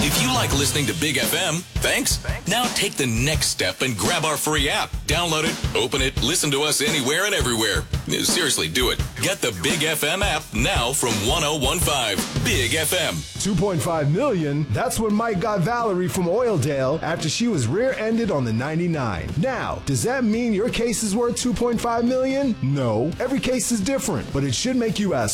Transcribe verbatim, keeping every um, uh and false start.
If you like listening to Big F M, thanks. Now take the next step and grab our free app. Download it, open it, listen to us anywhere and everywhere. Seriously, do it. Get the Big F M app now from one oh one five. Big F M. two point five million? That's what Mike got Valerie from Oildale after she was rear-ended on the ninety-nine. Now, does that mean your case is worth two point five million? No. Every case is different, but it should make you ask